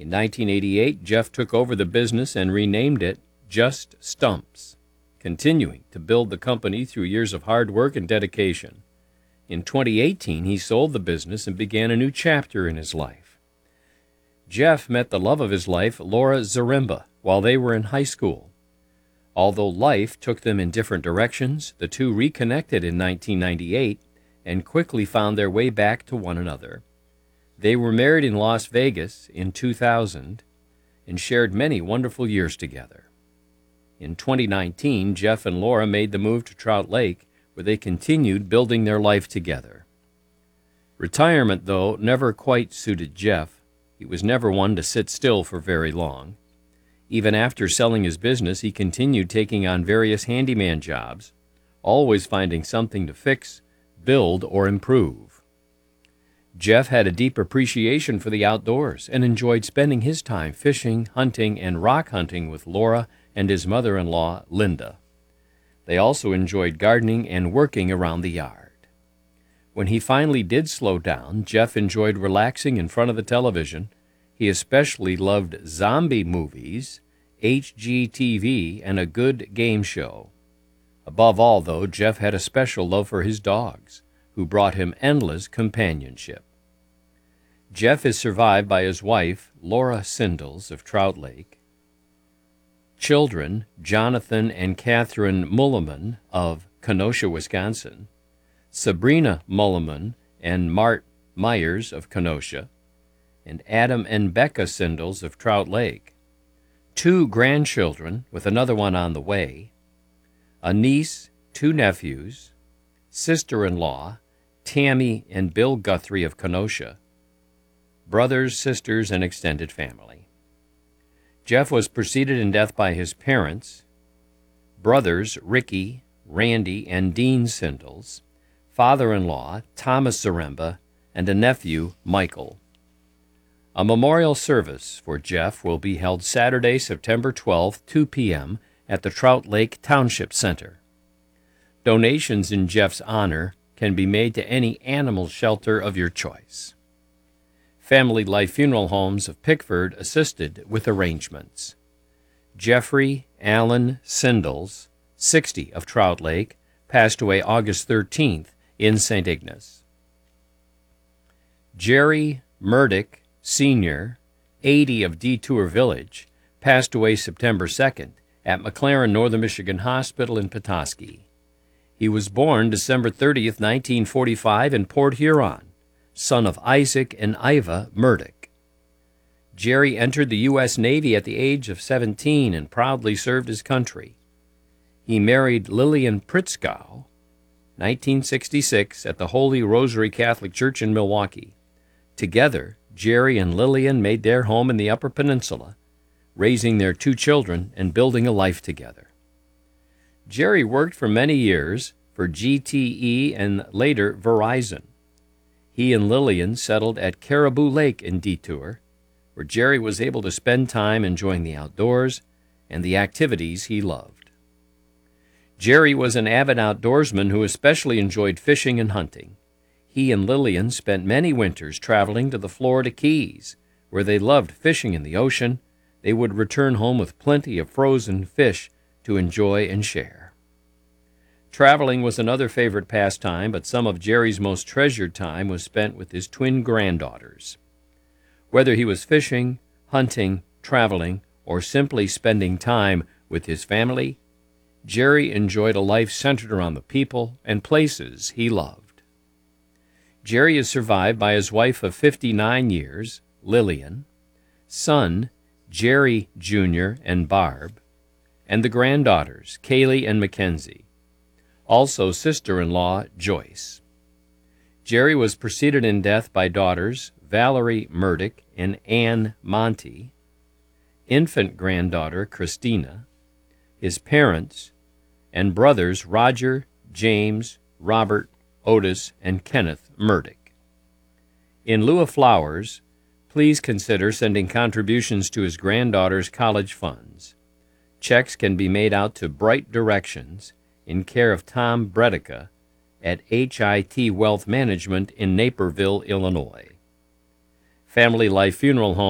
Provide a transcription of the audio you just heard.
In 1988, Jeff took over the business and renamed it Just Stumps, continuing to build the company through years of hard work and dedication. In 2018, he sold the business and began a new chapter in his life. Jeff met the love of his life, Laura Zaremba, while they were in high school. Although life took them in different directions, the two reconnected in 1998 and quickly found their way back to one another. They were married in Las Vegas in 2000 and shared many wonderful years together. In 2019, Jeff and Laura made the move to Trout Lake, where they continued building their life together. Retirement, though, never quite suited Jeff. He was never one to sit still for very long. Even after selling his business, he continued taking on various handyman jobs, always finding something to fix, build, or improve. Jeff had a deep appreciation for the outdoors and enjoyed spending his time fishing, hunting, and rock hunting with Laura and his mother-in-law, Linda. They also enjoyed gardening and working around the yard. When he finally did slow down, Jeff enjoyed relaxing in front of the television. He especially loved zombie movies, HGTV, and a good game show. Above all, though, Jeff had a special love for his dogs, who brought him endless companionship. Jeff is survived by his wife, Laura Sindels of Trout Lake, children, Jonathan and Catherine Mulliman of Kenosha, Wisconsin, Sabrina Mulliman and Mart Myers of Kenosha, and Adam and Becca Sindels of Trout Lake, 2 grandchildren with another one on the way, a niece, 2 nephews, sister-in-law, Tammy and Bill Guthrie of Kenosha, brothers, sisters, and extended family. Jeff was preceded in death by his parents, brothers Ricky, Randy, and Dean Sindels, father-in-law Thomas Zaremba, and a nephew, Michael. A memorial service for Jeff will be held Saturday, September 12, 2 p.m. at the Trout Lake Township Center. Donations in Jeff's honor can be made to any animal shelter of your choice. Family Life Funeral Homes of Pickford assisted with arrangements. Jeffrey Allen Sindels, 60, of Trout Lake, passed away August 13th in St. Ignace. Jerry Murdick, Sr., 80, of Detour Village, passed away September 2nd at McLaren Northern Michigan Hospital in Petoskey. He was born December 30th, 1945 in Port Huron, son of Isaac and Iva Murdick. Jerry entered the U.S. Navy at the age of 17 and proudly served his country. He married Lillian Pritzkow, 1966, at the Holy Rosary Catholic Church in Milwaukee. Together, Jerry and Lillian made their home in the Upper Peninsula, raising their 2 children and building a life together. Jerry worked for many years for GTE and later Verizon. He and Lillian settled at Caribou Lake in Detour, where Jerry was able to spend time enjoying the outdoors and the activities he loved. Jerry was an avid outdoorsman who especially enjoyed fishing and hunting. He and Lillian spent many winters traveling to the Florida Keys, where they loved fishing in the ocean. They would return home with plenty of frozen fish to enjoy and share. Traveling was another favorite pastime, but some of Jerry's most treasured time was spent with his twin granddaughters. Whether he was fishing, hunting, traveling, or simply spending time with his family, Jerry enjoyed a life centered around the people and places he loved. Jerry is survived by his wife of 59 years, Lillian, son, Jerry Jr. and Barb, and the granddaughters, Kaylee and Mackenzie. Also sister-in-law, Joyce. Jerry was preceded in death by daughters Valerie Murdick and Ann Monty, infant granddaughter Christina, his parents, and brothers Roger, James, Robert, Otis, and Kenneth Murdick. In lieu of flowers, please consider sending contributions to his granddaughter's college funds. Checks can be made out to Bright Directions in care of Tom Bredica at HIT Wealth Management in Naperville, Illinois. Family Life Funeral Home